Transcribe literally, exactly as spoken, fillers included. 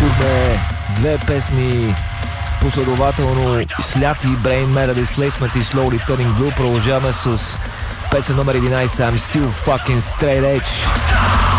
Чухме две песни последователно: Слят и Brain Matter Displacement и Slowly Turning Blue. Продължаваме с песен номер единайсет, I'm Still Fucking Straight Edge.